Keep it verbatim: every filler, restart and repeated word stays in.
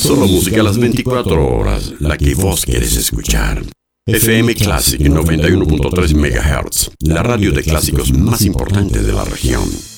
Solo música a las veinticuatro horas, la que vos quieres escuchar. F M Classic noventa y uno punto tres megahertz, la radio de clásicos más importante de la región.